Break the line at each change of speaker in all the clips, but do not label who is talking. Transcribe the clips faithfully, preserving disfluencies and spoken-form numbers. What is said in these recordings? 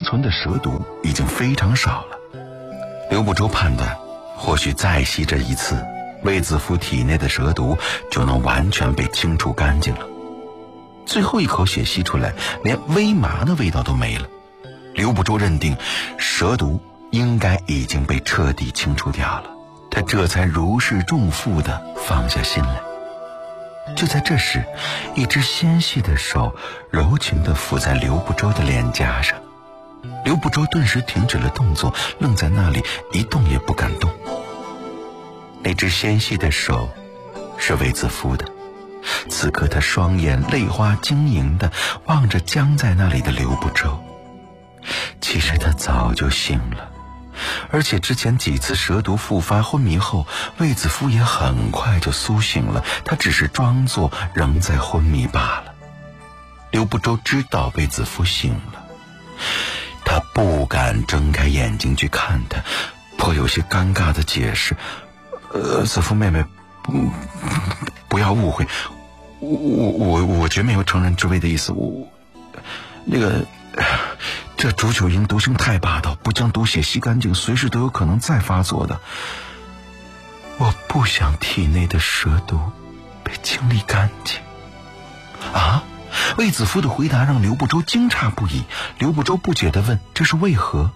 存的蛇毒已经非常少了。刘不周判断，或许再吸这一次，卫子夫体内的蛇毒就能完全被清除干净了。最后一口血吸出来，连微麻的味道都没了。刘不周认定蛇毒应该已经被彻底清除掉了，他这才如释重负地放下心来。就在这时，一只纤细的手柔情地抚在刘不周的脸颊上。刘不周顿时停止了动作，愣在那里一动也不敢动。那只纤细的手是卫子夫的，此刻他双眼泪花晶莹地望着僵在那里的刘不周。其实他早就醒了，而且之前几次蛇毒复发昏迷后，卫子夫也很快就苏醒了，他只是装作仍在昏迷罢了。刘不周知道卫子夫醒了，他不敢睁开眼睛去看他，颇有些尴尬的解释：呃，子夫妹妹，不不要误会，我我我绝没有乘人之危的意思。我那个这煮酒营毒性太霸道，不将毒血吸干净，随时都有可能再发作的。我不想体内的蛇毒被清理干净。啊？卫子夫的回答让刘不周惊诧不已。刘不周不解地问：这是为何？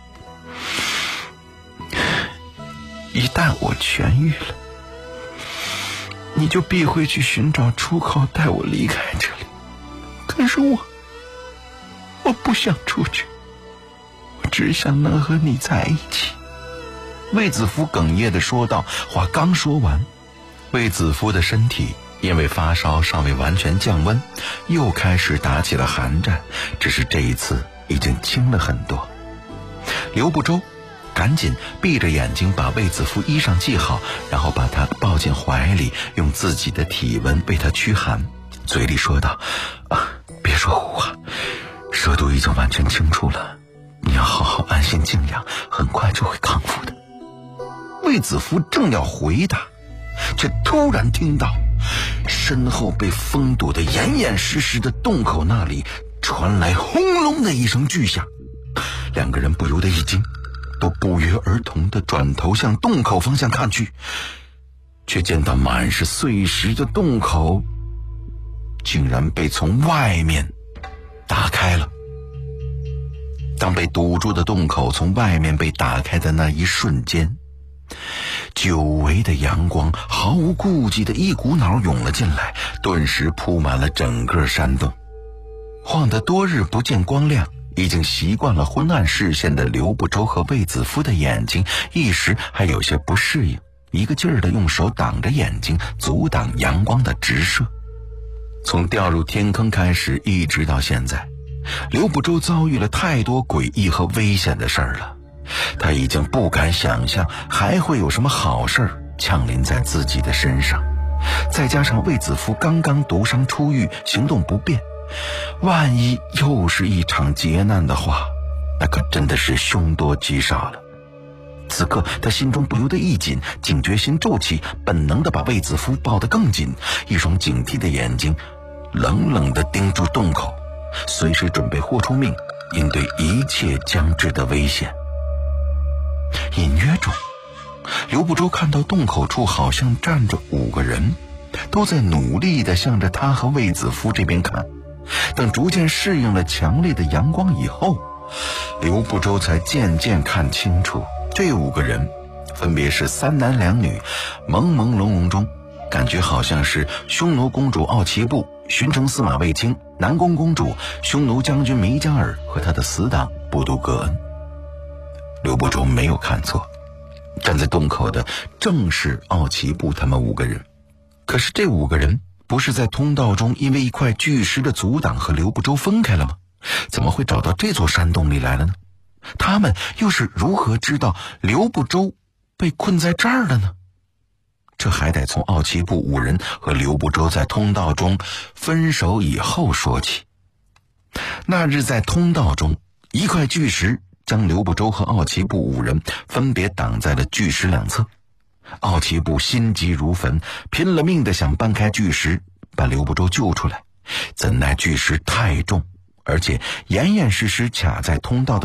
一旦我痊愈了，你就必会去寻找出口，带我离开这里。可是我我不想出去，我只想能和你在一起。卫子夫哽咽地说道。话刚说完，卫子夫的身体因为发烧尚未完全降温，又开始打起了寒战，只是这一次已经轻了很多。刘不周赶紧闭着眼睛把卫子夫衣裳系好，然后把他抱进怀里，用自己的体温为他驱寒，嘴里说道：啊，别说胡话，蛇毒已经完全清除了，你要好好安心静养，很快就会康复的。卫子夫正要回答，却突然听到身后被封堵得严严实实的洞口那里传来轰隆的一声巨响。两个人不由得一惊，都不约而同地转头向洞口方向看去，却见到满是碎石的洞口竟然被从外面打开了。当被堵住的洞口从外面被打开的那一瞬间，久违的阳光毫无顾忌的一股脑涌了进来，顿时铺满了整个山洞。晃得多日不见光亮，已经习惯了昏暗视线的刘不周和卫子夫的眼睛一时还有些不适应，一个劲儿地用手挡着眼睛，阻挡阳光的直射。从掉入天坑开始一直到现在，刘不周遭遇了太多诡异和危险的事儿了，他已经不敢想象还会有什么好事儿降临在自己的身上。再加上卫子夫刚刚毒伤初愈，行动不便，万一又是一场劫难的话，那可真的是凶多吉少了。此刻他心中不由得一紧，警觉心骤起，本能地把卫子夫抱得更紧，一双警惕的眼睛冷冷地盯住洞口，随时准备豁出命应对一切将至的危险。隐约中，刘不周看到洞口处好像站着五个人，都在努力地向着他和卫子夫这边看。等逐渐适应了强烈的阳光以后，刘不周才渐渐看清楚，这五个人分别是三男两女，朦朦胧胧中感觉好像是匈奴公主奥奇布、巡城司马卫青、南宫公主、匈奴将军弥迦尔和他的死党布都格恩。刘不周没有看错，站在洞口的正是奥奇布他们五个人。可是这五个人不是在通道中因为一块巨石的阻挡和刘不周分开了吗？怎么会找到这座山洞里来了呢？他们又是如何知道刘不周被困在这儿的呢？这还得从奥奇布五人和刘不周在通道中分手以后说起。那日在通道中，一块巨石将刘不周和奥奇布五人分别挡在了巨石两侧。奥奇布心急如焚，拼了命地想搬开巨石，把刘不周救出来。怎奈巨石太重，而且严严实实卡在通道的